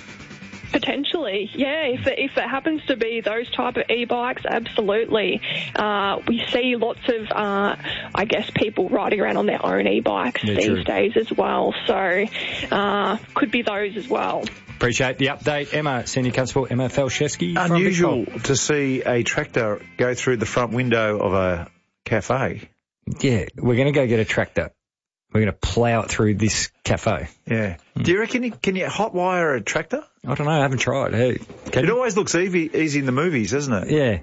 Potentially, yeah. If it happens to be those type of e-bikes, absolutely. We see lots of, people riding around on their own e-bikes these days as well. So, could be those as well. Appreciate the update, Emma. Senior Constable Emma Falshevsky. Unusual to see a tractor go through the front window of a cafe. Yeah, we're going to go get a tractor. We're going to plough it through this cafe. Yeah. Do you reckon can you hotwire a tractor? I don't know. I haven't tried. Hey, it always looks easy in the movies, doesn't it? Yeah.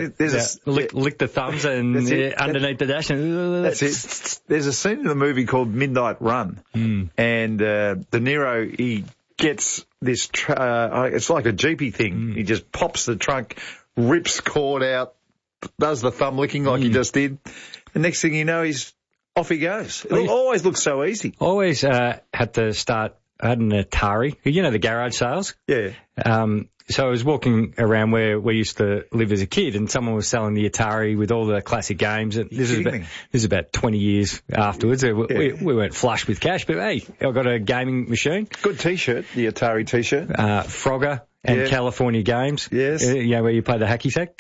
Lick the thumbs and underneath the dash. That's it. There's a scene in the movie called Midnight Run, and De Niro, he gets this, it's like a Jeepy thing. He just pops the trunk, rips cord out, does the thumb licking like he just did. And next thing you know, off he goes. It always looks so easy. Always had to start. I had an Atari. You know the garage sales? Yeah. So I was walking around where we used to live as a kid, and someone was selling the Atari with all the classic games. And this is about 20 years afterwards. We weren't flush with cash, but hey, I got a gaming machine. Good T-shirt, the Atari T-shirt. Frogger and California Games. Yes. Where you play the hacky sack.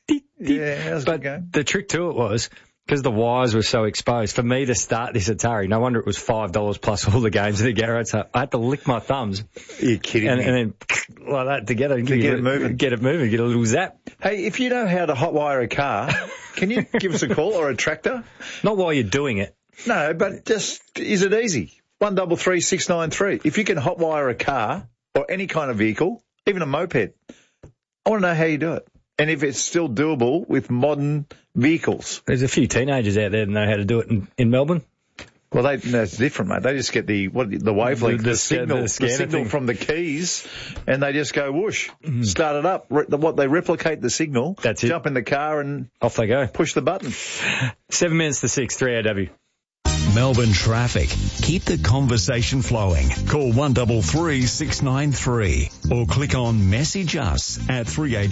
But the trick to it was, because the wires were so exposed, for me to start this Atari, no wonder it was $5 plus all the games in the garage. So I had to lick my thumbs. You're kidding me. And then like that together. To get it moving. Get it moving, get a little zap. Hey, if you know how to hotwire a car, can you give us a call, or a tractor? Not while you're doing it. No, but just, is it easy? 133 693. If you can hotwire a car or any kind of vehicle, even a moped, I want to know how you do it. And if it's still doable with modern vehicles. There's a few teenagers out there that know how to do it in Melbourne. Well, that's different, mate. They just get the wavelength, the signal from the keys, and they just go whoosh, start it up. They replicate the signal. That's it. Jump in the car and off they go. Push the button. 7 minutes to 6, 3AW. Melbourne traffic. Keep the conversation flowing. Call 133 693 or click on message us at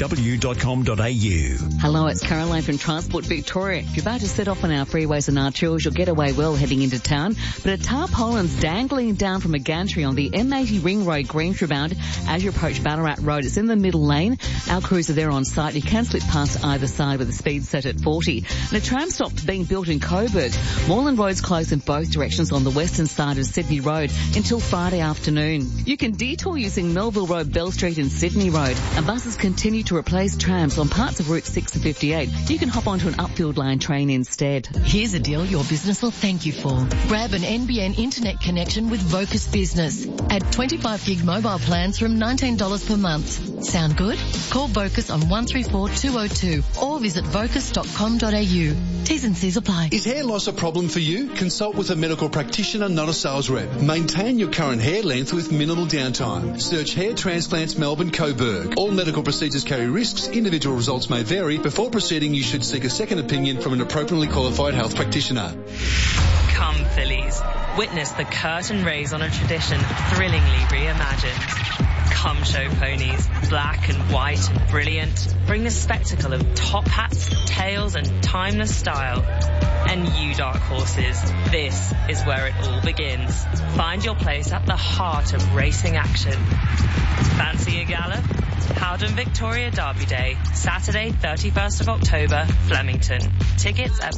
3aw.com.au. Hello, it's Caroline from Transport Victoria. If you're about to set off on our freeways and arterials, you'll get away well heading into town. But a tarpaulin's dangling down from a gantry on the M80 Ring Road, Greenshire bound as you approach Ballarat Road. It's in the middle lane. Our crews are there on site. You can slip past either side with a speed set at 40. And a tram stop's being built in Coburg. Moreland Road's closed in both directions on the western side of Sydney Road until Friday afternoon. You can detour using Melville Road, Bell Street and Sydney Road, and buses continue to replace trams on parts of Route 6 and 58. You can hop onto an upfield line train instead. Here's a deal your business will thank you for. Grab an NBN internet connection with Vocus Business. Add 25 gig mobile plans from $19 per month. Sound good? Call Vocus on 134 202 or visit vocus.com.au. T's and C's apply. Is hair loss a problem for you? Consult with a medical practitioner, not a sales rep. Maintain your current hair length with minimal downtime. Search Hair Transplants Melbourne Coburg. All medical procedures carry risks. Individual results may vary. Before proceeding, you should seek a second opinion from an appropriately qualified health practitioner. Come Phillies. Witness the curtain raise on a tradition thrillingly reimagined. Come show ponies, black and white and brilliant. Bring the spectacle of top hats, tails and timeless style. And you dark horses, this is where it all begins. Find your place at the heart of racing action. Fancy a gallop? Howden Victoria Derby Day, Saturday 31st of October, Flemington. Tickets at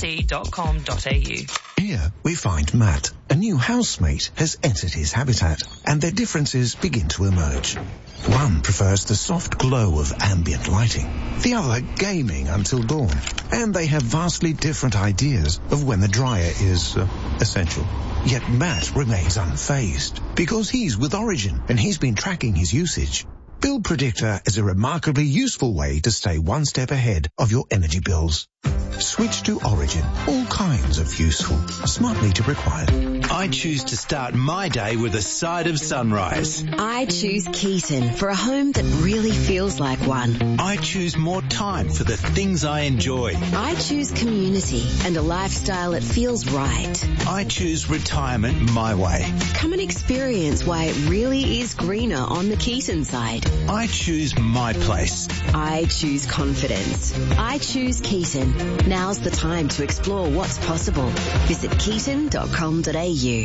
brc.com.au. Here we find Matt. A new housemate has entered his habitat, and their differences begin to emerge. One prefers the soft glow of ambient lighting, the other gaming until dawn, and they have vastly different ideas of when the dryer is essential. Yet Matt remains unfazed because he's with Origin and he's been tracking his usage. Bill Predictor is a remarkably useful way to stay one step ahead of your energy bills. Switch to Origin. All kinds of useful smart meter required. I choose to start my day with a side of sunrise. I choose Keaton for a home that really feels like one. I choose more time for the things I enjoy. I choose community and a lifestyle that feels right. I choose retirement my way. Come and experience why it really is greener on the Keaton side. I choose my place. I choose confidence. I choose Keaton. Now's the time to explore what's possible. Visit keaton.com.au.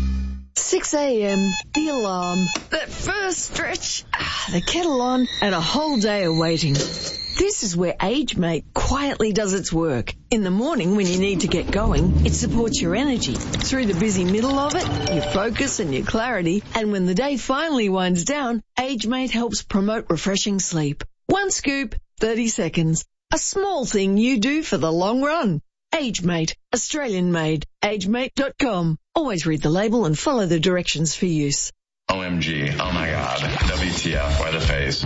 6 a.m, the alarm, that first stretch, the kettle on, and a whole day of waiting. This is where AgeMate quietly does its work. In the morning when you need to get going, it supports your energy. Through the busy middle of it, your focus and your clarity. And when the day finally winds down, AgeMate helps promote refreshing sleep. One scoop, 30 seconds. A small thing you do for the long run. AgeMate, Australian made. AgeMate.com. Always read the label and follow the directions for use. OMG, oh my god, WTF, why the face?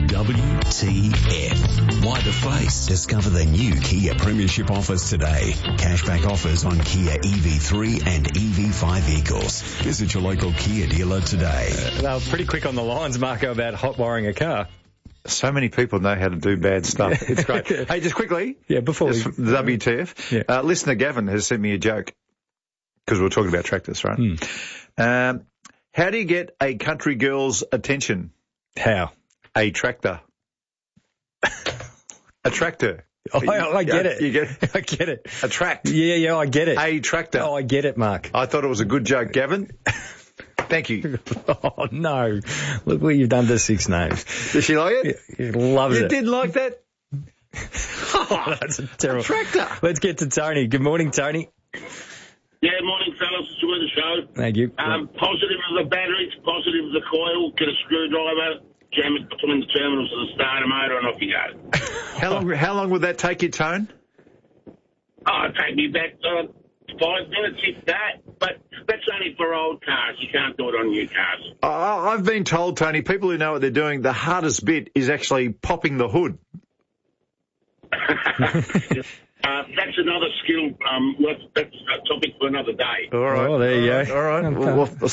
WTF, why the face? Discover the new Kia Premiership offers today. Cashback offers on Kia EV3 and EV5 vehicles. Visit your local Kia dealer today. They were pretty quick on the lines, Marco, about hot wiring a car. So many people know how to do bad stuff. It's great. Hey, just quickly. Yeah, before just the WTF. Yeah. Listener Gavin has sent me a joke because we were talking about tractors, right? How do you get a country girl's attention? How? A tractor. A tractor. I get it. You get it? I get it. A tract. Yeah, I get it. A tractor. Oh, I get it, Mark. I thought it was a good joke, Gavin. Thank you. Oh, no. Look what you've done to Six Names. Did she like it? He loves it. You didn't like that? Oh, that's a terrible. Tractor. Let's get to Tony. Good morning, Tony. Yeah, morning, fellas. Enjoy the show. Thank you. Positive of the batteries, positive of the coil. Get a screwdriver, jam it between the terminals of the starter motor, and off you go. How long would that take you, Tone? Oh, it'd take me back 5 minutes, if that. But that's only for old cars. You can't do it on new cars. I've been told, Tony, people who know what they're doing, the hardest bit is actually popping the hood. That's another skill. That's a topic for another day. All right. Oh, there you go. All right. Well,